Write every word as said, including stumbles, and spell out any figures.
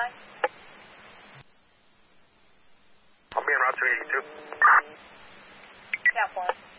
I'll be in route two eighty-two. Yeah, four.